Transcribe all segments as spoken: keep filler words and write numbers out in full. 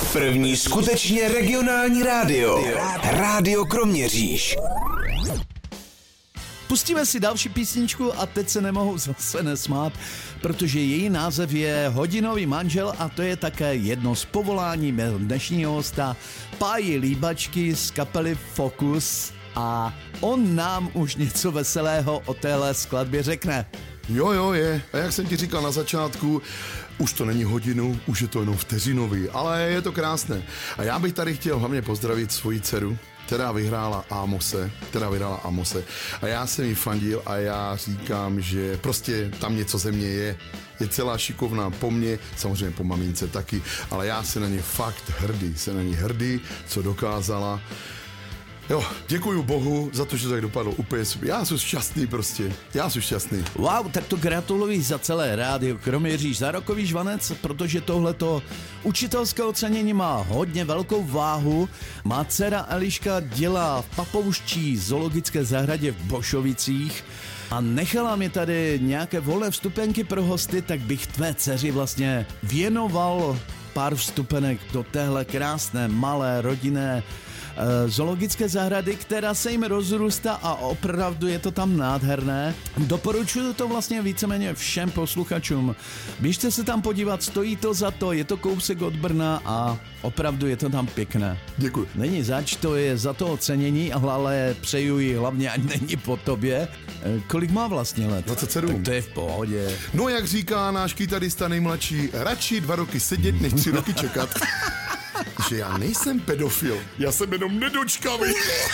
První skutečně regionální rádio. Rádio Kroměříž. Pustíme si další písničku a teď se nemohu zase nesmát, protože její název je Hodinový manžel a to je také jedno z povolání mého dnešního hosta Páji Líbačky z kapely Focus a on nám už něco veselého o téhle skladbě řekne. Jo, jo, je. A jak jsem ti říkal na začátku, už to není hodinu, už je to jenom vteřinový, ale je to krásné. A já bych tady chtěl hlavně pozdravit svoji dceru, která vyhrála Amose, která vyhrála Amose. A já jsem jí fandil a já říkám, že prostě tam něco ze mě je. Je celá šikovná po mně, samozřejmě po mamince taky, ale já jsem na ně fakt hrdý, jsem na ní hrdý, co dokázala. Jo, děkuju Bohu za to, že to tak dopadlo úplně super. Já jsem šťastný prostě, já jsem šťastný. Wow, tak to gratuluji za celé rádio Kroměříž, za rokový žvanec, protože tohleto učitelské ocenění má hodně velkou váhu. Má dcera Eliška dělá v papouščí zoologické zahradě v Bošovicích a nechala mi tady nějaké volné vstupenky pro hosty, tak bych tvé dceři vlastně věnoval pár vstupenek do téhle krásné, malé, rodinné zoologické zahrady, která se jim rozrůstá a opravdu je to tam nádherné. Doporučuji to vlastně víceméně všem posluchačům. Běžte se tam podívat, stojí to za to, je to kousek od Brna a opravdu je to tam pěkné. Děkuji. Není zač, to je za to ocenění, ale přeju jí hlavně, ať není po tobě. Kolik má vlastně let? dvacet sedm. Tak to je v pohodě. No jak říká náš kytarista nejmladší, radši dva roky sedět, než tři roky čekat. Že já nejsem pedofil, já jsem jenom nedočkavý.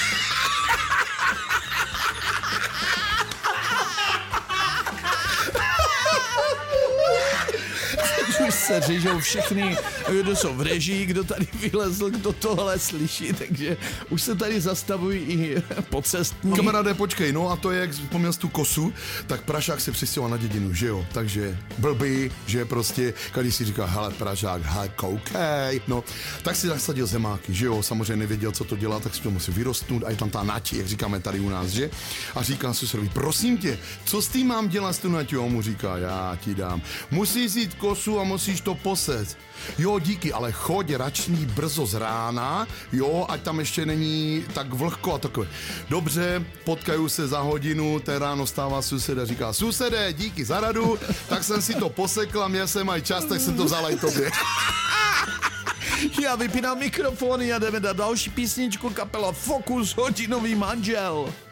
Už se řežou všechny, kdo jsou v režii, kdo tady vylezl, kdo tohle slyší, takže už se tady zastavují i pocestní. Kamaráde, počkej, no a to je, jak vzpomněl jsi tu kosu, tak Pražák se přistěhoval na dědinu, že jo? Takže blbý, že prostě, když si říká, hele Pražák, hele koukej, no, tak si zasadil zemáky, že jo? Samozřejmě nevěděl, co to dělá, tak si to musí vyrostnout a je tam ta nati, jak říkáme tady u nás, že? A říká susedovi, prosím tě, co s tím mám dělat s tu nati? On mu říká, já ti dám. Musíš jít kosu a musíš to poset. Jo, díky, ale choď račný brzo z rána, jo, ať tam ještě není tak vlhko a takové. Dobře, potkají se za hodinu, ten ráno stává sused a říká, susede, díky za radu, tak jsem si to posekla, měl jsem aj čas, tak jsem to vzala i tobě. Já vypínám mikrofony a jdeme na další písničku kapela Focus, Hodinový manžel.